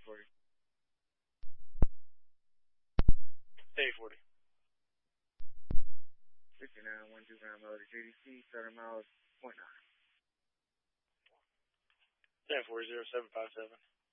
40. 840. 5912 ground melody JDC, starter miles .9. 1040 757.